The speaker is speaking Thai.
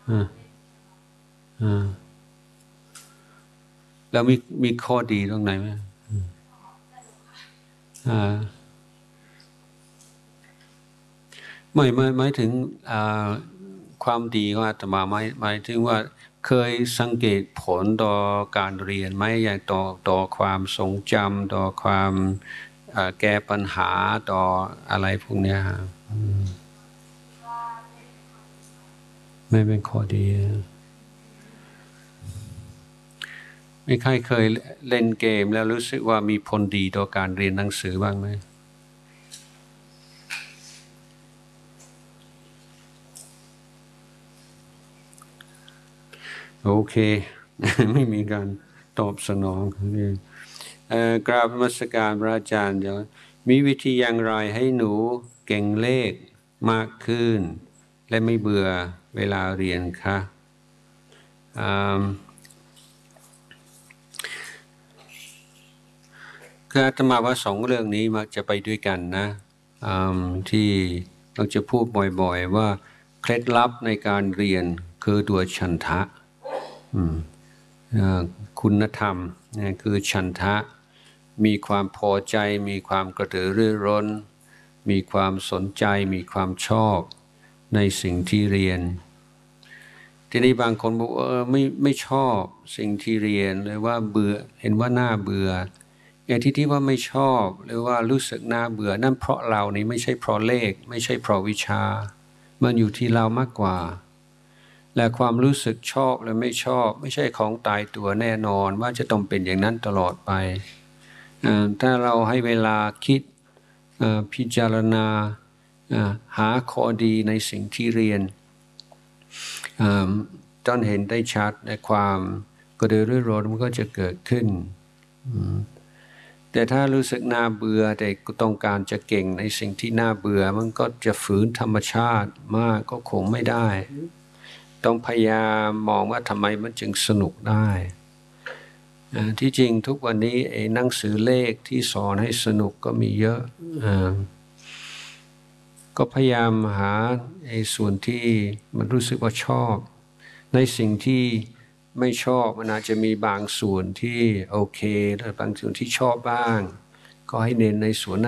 อ่าอ่าแล้วมีข้อดีตรงไหนไหมอ่าไม่ถึงอ่าความดีของอาตมาหมายถึงว่าเคยสังเกตผลต่อการเรียนไหมอย่างต่อความทรงจำต่อความแก้ปัญหาต่ออะไรพวกเนี้ยไม่เป็นข้อดีไม่ใครเคยเล่นเกมแล้วรู้สึกว่ามีผลดีต่อการเรียนหนังสือบ้างไหมโอเคไม่มีการตอบสนองกราบนมัสการพระอาจารย์เดี๋ยวมีวิธีอย่างไรให้หนูเก่งเลขมากขึ้นและไม่เบื่อเวลาเรียนคะคืออาตมาว่าสองเรื่องนี้มักจะไปด้วยกันนะที่เราจะพูดบ่อยๆว่าเคล็ดลับในการเรียนคือตัวฉันทะคุณธรรมคือฉันทะมีความพอใจมีความกระตือรือร้นมีความสนใจมีความชอบในสิ่งที่เรียนทีนี้บางคนบอกไม่ชอบสิ่งที่เรียนเลยว่าเบื่อเห็นว่าน่าเบื่ออย่างที่ว่าไม่ชอบหรือว่ารู้สึกน่าเบื่อนั่นเพราะเรานี่ไม่ใช่เพราะเลขไม่ใช่เพราะวิชามันอยู่ที่เรามากกว่าและความรู้สึกชอบและไม่ชอบไม่ใช่ของตายตัวแน่นอนว่าจะต้องเป็นอย่างนั้นตลอดไปถ้าเราให้เวลาคิดพิจารณาหาข้อดีในสิ่งที่เรียนจนเห็นได้ชัดในความกระตือรือร้นมันก็จะเกิดขึ้นแต่ถ้ารู้สึกน่าเบื่อแต่ก็ต้องการจะเก่งในสิ่งที่น่าเบื่อมันก็จะฝืนธรรมชาติมากก็คงไม่ได้ต้องพยายามมองว่าทำไมมันจึงสนุกได้ที่จริงทุกวันนี้หนังสือเลขที่สอนให้สนุกก็มีเยอะก็พยายามหาส่วนที่มันรู้สึกว่าชอบในสิ่งที่ไม่ชอบมันอาจจะมีบางส่วนที่โอเคและบางส่วนที่ชอบบ้างก็ให้เน้นในส่วน